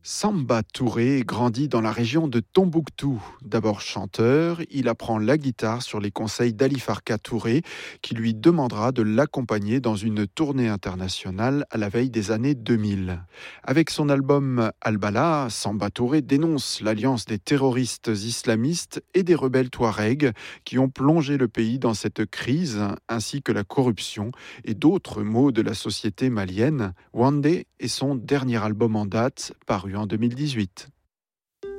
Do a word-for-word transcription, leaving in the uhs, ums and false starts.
Samba Touré grandit dans la région de Tombouctou. D'abord chanteur, il apprend la guitare sur les conseils d'Ali Farka Touré, qui lui demandera de l'accompagner dans une tournée internationale à la veille des années deux mille. Avec son album Albala, Samba Touré dénonce l'alliance des terroristes islamistes et des rebelles touaregs qui ont plongé le pays dans cette crise, ainsi que la corruption et d'autres maux de la société malienne. Wandé est son dernier album en date, paru en deux mille dix-huit.